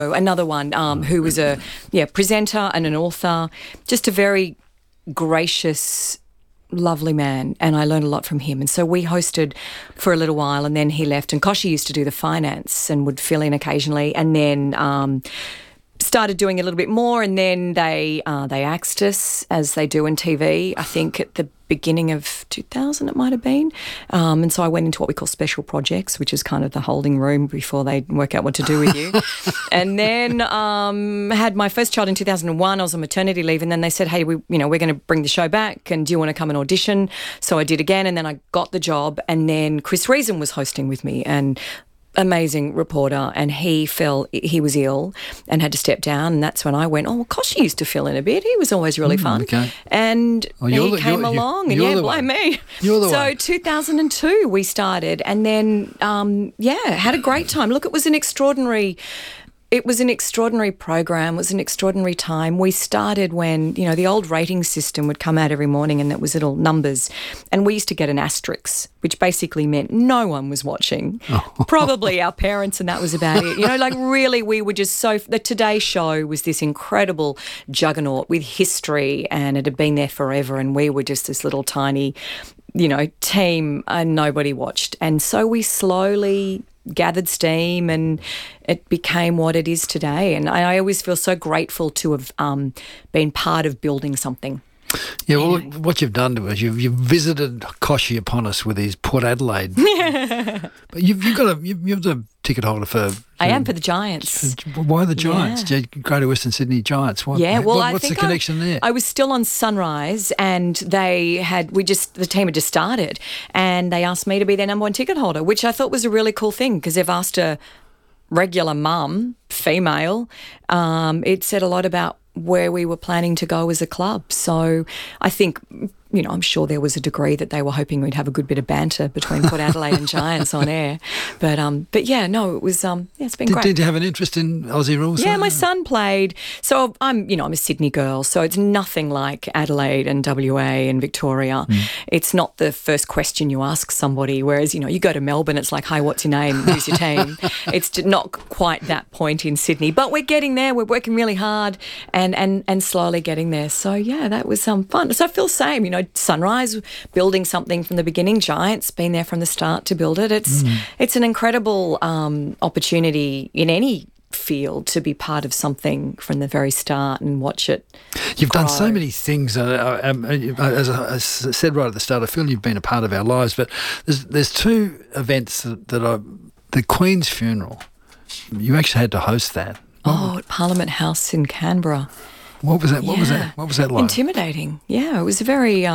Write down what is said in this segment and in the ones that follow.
another one who was a presenter and an author, just a very gracious, lovely man, and I learned a lot from him. And so we hosted for a little while, and then he left, and Koshi used to do the finance and would fill in occasionally, and then started doing a little bit more, and then they axed us, as they do in TV, I think at the beginning of 2000 it might have been. And so I went into what we call special projects, which is kind of the holding room before they work out what to do with you. And then had my first child in 2001. I was on maternity leave, and then they said, hey, we're going to bring the show back, and do you want to come and audition? So I did again, and then I got the job, and then Chris Reason was hosting with me, and amazing reporter, and he was ill and had to step down, and that's when I went, Koshi used to fill in a bit. He was always really fun. Okay. And he came along, and blame me. You're the one. So 2002 we started, and then, had a great time. Look, it was an extraordinary program. It was an extraordinary time. We started when, the old rating system would come out every morning, and it was little numbers. And we used to get an asterisk, which basically meant no one was watching. Probably our parents, and that was about it. Really, we were just the Today Show was this incredible juggernaut with history, and it had been there forever, and we were just this little tiny, team, and nobody watched. And so we slowly gathered steam, and it became what it is today. And I always feel so grateful to have been part of building something. Yeah, well, look, what you've done to us, you've visited Koshi upon us with his Port Adelaide. But you've the ticket holder for. I am for the Giants. Why the Giants? Yeah. Greater Western Sydney Giants. What's the connection there? I was still on Sunrise, and the team had just started, and they asked me to be their number one ticket holder, which I thought was a really cool thing, because they've asked a regular mum, female. It said a lot about where we were planning to go as a club. So I think, I'm sure there was a degree that they were hoping we'd have a good bit of banter between Port Adelaide and Giants on air. But it was, it's been great. Did you have an interest in Aussie rules? Yeah, my son played. So I'm a Sydney girl, so it's nothing like Adelaide and WA and Victoria. It's not the first question you ask somebody, whereas, you go to Melbourne, it's like, hi, what's your name? Who's your team? It's not quite that point in Sydney, but we're getting there. We're working really hard and slowly getting there. So, yeah, that was fun. So I feel the same, Sunrise, building something from the beginning, Giants, been there from the start to build it. It's an incredible opportunity in any field to be part of something from the very start and watch it You've grow. done so many things. As I said right at the start, I feel you've been a part of our lives, but there's two events that are the Queen's funeral. You actually had to host that. At Parliament House in Canberra. What was that? What was that like? Intimidating. Yeah, it was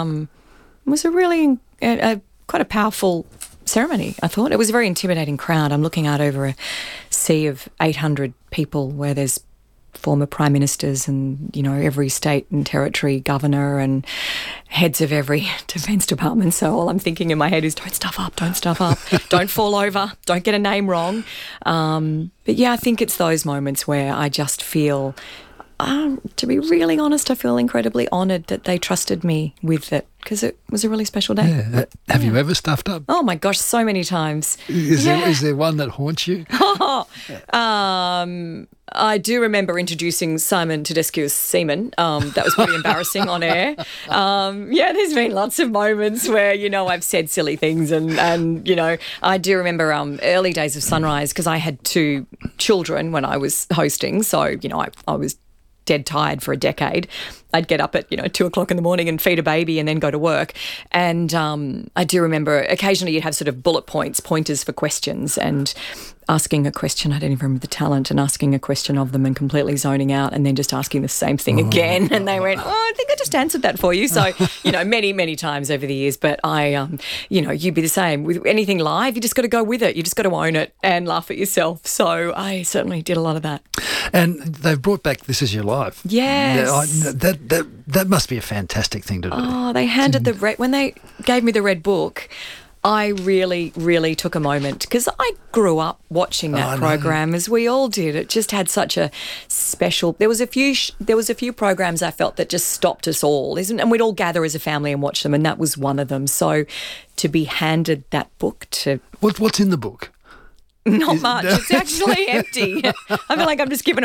quite a powerful ceremony, I thought. It was a very intimidating crowd. I'm looking out over a sea of 800 people where there's former prime ministers and, every state and territory governor and heads of every defence department. So all I'm thinking in my head is don't stuff up, don't fall over, don't get a name wrong. But yeah, I think it's those moments where I just feel... to be really honest, I feel incredibly honoured that they trusted me with it, because it was a really special day. Yeah. Have you ever stuffed up? Oh my gosh, so many times. Is there one that haunts you? I do remember introducing Simon Tedeschi as Seaman. That was pretty embarrassing on air. There's been lots of moments where, I've said silly things and I do remember early days of Sunrise, because I had two children when I was hosting. So, I was dead tired for a decade. I'd get up at 2:00 in the morning and feed a baby and then go to work. And I do remember occasionally you'd have sort of pointers for questions, and asking a question, I don't even remember the talent, and asking a question of them and completely zoning out, and then just asking the same thing again. And they went, I think I just answered that for you. So, many, many times over the years. But you'd be the same. With anything live, you just got to go with it. You just got to own it and laugh at yourself. So I certainly did a lot of that. And they've brought back This Is Your Life. Yes. That must be a fantastic thing to do. Oh, they handed when they gave me the red book, I really, really took a moment, because I grew up watching that program, as we all did. It just had such a special. There was a few programs I felt that just stopped us all, and we'd all gather as a family and watch them, and that was one of them. So to be handed that book to what's in the book? Not much. It's actually empty. I feel like I'm just giving